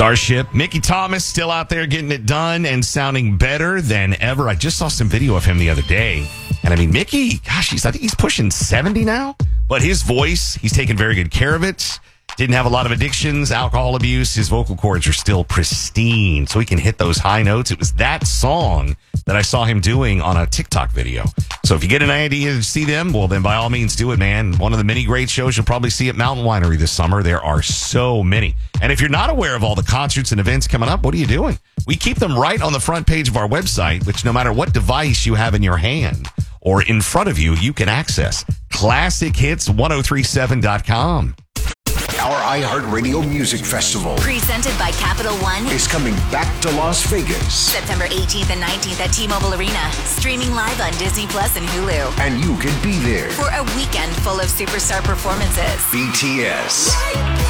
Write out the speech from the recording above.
Starship. Mickey Thomas still out there getting it done and sounding better than ever. I just saw some video of him the other day. And I mean, Mickey, gosh, I think he's pushing 70 now. But his voice, he's taken very good care of it. Didn't have a lot of addictions, alcohol abuse. His vocal cords are still pristine, so he can hit those high notes. It was that song that I saw him doing on a TikTok video. So if you get an idea to see them, well, then by all means do it, man. One of the many great shows you'll probably see at Mountain Winery this summer. There are so many. And if you're not aware of all the concerts and events coming up, what are you doing? We keep them right on the front page of our website, which no matter what device you have in your hand or in front of you, you can access ClassicHits1037.com. Our iHeartRadio Music Festival, presented by Capital One, is coming back to Las Vegas. September 18th and 19th at T-Mobile Arena. Streaming live on Disney Plus and Hulu. And you can be there For a weekend full of superstar performances. BTS,